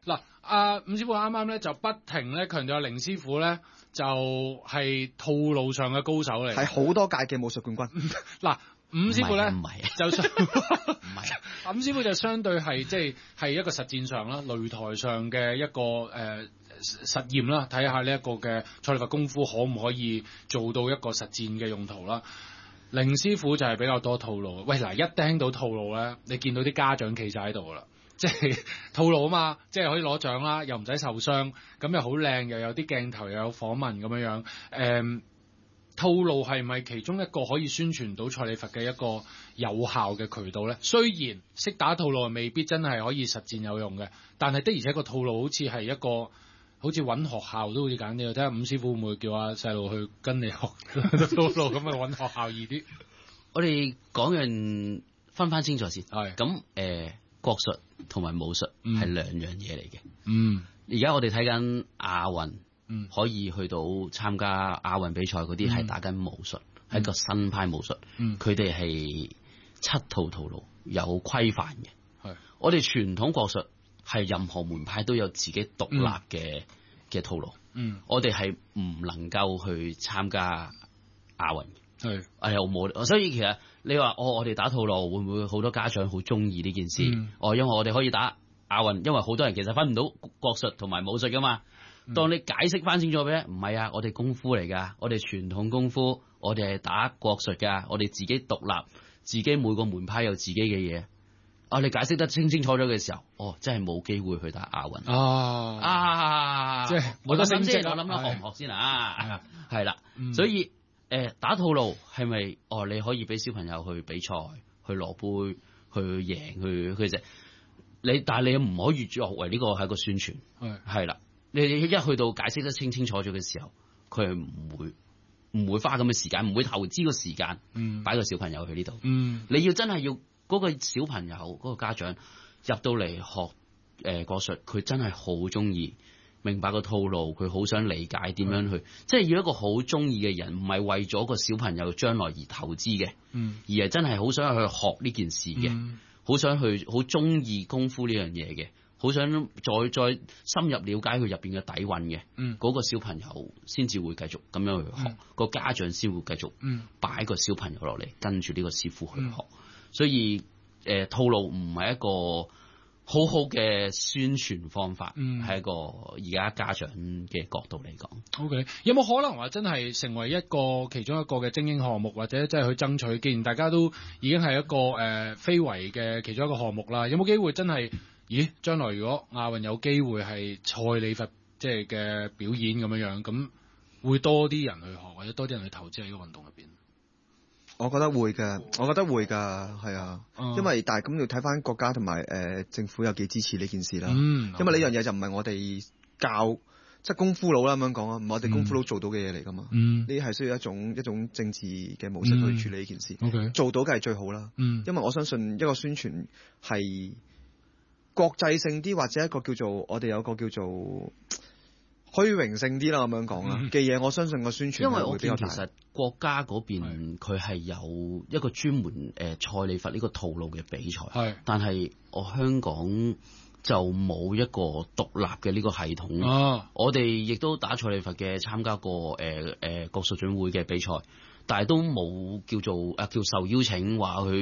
嗱，伍師傅啱啱咧就不停咧強調凌師傅咧就係套路上嘅高手嚟， 係好多屆嘅武術冠軍。 嗱，伍師傅咧唔係就相唔係伍師傅就相對係即係一個實戰上啦，擂台上嘅一個實驗啦，睇下呢一個嘅蔡李佛功夫可唔可以做到一個實戰嘅用途啦。凌師傅就係比較多套路。喂，嗱，一聽到套路咧，你見到啲家長企晒喺度噶啦，即係套路啊嘛，即係可以攞獎啦，又唔使受傷，咁又好靚，又有啲鏡頭，又有訪問咁樣樣。套路係咪其中一個可以宣傳到蔡李佛嘅一個有效嘅渠道咧？雖然識打套路未必真係可以實戰有用嘅，但係的而且個套路好似係一個。好似揾學校都好似簡啲，睇下伍師傅會唔會叫阿細路去跟你學套路咁啊？揾學校易啲。 我哋講樣分翻清楚先。 係咁國術同埋武術係兩樣嘢嚟嘅。 嗯。 而家我哋睇緊亞運，可以去到參加亞運比賽嗰啲係打緊武術，係一個新派武術。佢哋係7套套路，有規範嘅。 係。 我哋傳統國術係任何門派都有自己獨立嘅套路。我哋係唔能夠去參加亞運。係。又冇，所以其實你話我哋打套路會唔會好多家長好中意呢件事？因為我哋可以打亞運，因為好多人其實分唔到國術同埋武術噶嘛。當你解釋翻清楚俾唔係啊，我哋功夫嚟噶，我哋傳統功夫，我哋係打國術噶，我哋自己獨立，自己每個門派有自己嘅嘢。你解釋得清清楚楚嘅時候，真係冇機會去打亞運。即係我諗先，我諗學唔學先啊？係啦，所以打套路係咪你可以俾小朋友去比賽，去攞杯，去贏，去隻但係你唔可以作為呢個係個宣傳。係啦，你一去到解釋得清清楚楚嘅時候，佢係唔會花咁嘅時間，唔會投資個時間擺個小朋友去呢度。你要真係要。嗰個小朋友嗰個家長入到嚟學國術，佢真係好中意明白個套路，佢好想理解點樣去，即係要一個好中意嘅人，唔係為咗個小朋友將來而投資嘅，而係真係好想去學呢件事嘅，好想去好中意功夫呢樣嘢嘅，好想再深入了解佢入邊嘅底蘊嘅，嗰個小朋友先至會繼續咁樣去學，個家長先會繼續擺個小朋友落嚟，跟住呢個師傅去學。所以套路唔係一個好好嘅宣傳方法，係一個而家家長嘅角度嚟講。 OK， 有冇可能話真係成為其中一個嘅精英項目，或者即係去爭取？既然大家都已經係一個非遺嘅其中一個項目啦，有冇機會真係？咦，將來如果亞運有機會係蔡李佛即係嘅表演咁樣，咁會多啲人去學，或者多啲人去投資喺呢個運動入邊？ 我覺得會㗎，係啊，因為但係咁要睇翻國家同埋政府有幾支持呢件事啦。因為呢樣嘢就唔係我哋教即係功夫佬啦咁樣講啊，唔係我哋功夫佬做到嘅嘢嚟㗎嘛。呢啲係需要一種政治嘅模式去處理呢件事。做到嘅係最好啦。因為我相信一個宣傳係國際性啲，或者一個叫做我哋有個叫做虛榮性啲啦，咁樣講啦嘅嘢，我相信個宣傳因為我會比較大。 見其實國家嗰邊佢係有一個專門蔡李佛呢個套路嘅比賽，但係我香港就冇一個獨立嘅呢個系統。我哋亦都打蔡李佛嘅參加過國術總會嘅比賽，但係都冇叫受邀請話去